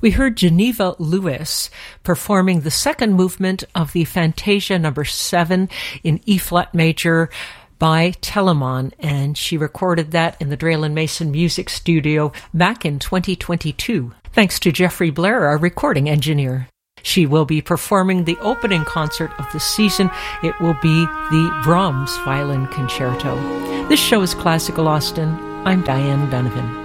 We heard Geneva Lewis performing the second movement of the Fantasia number 7 in E-flat major by Telemann, and she recorded that in the Draylen Mason Music Studio back in 2022. Thanks to Jeffrey Blair, our recording engineer. She will be performing the opening concert of the season. It will be the Brahms Violin Concerto. This show is Classical Austin. I'm Diane Donovan.